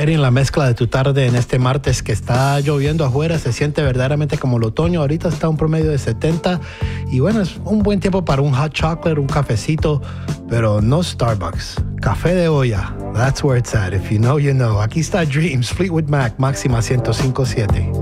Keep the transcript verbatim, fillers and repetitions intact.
Erin, la mezcla de tu tarde en este martes que está lloviendo afuera, se siente verdaderamente como el otoño. Ahorita está un promedio de setenta y bueno, es un buen tiempo para un hot chocolate, un cafecito, pero no Starbucks. Café de olla, that's where it's at. If you know, you know. Aquí está Dreams, Fleetwood Mac, máxima ciento cinco punto siete.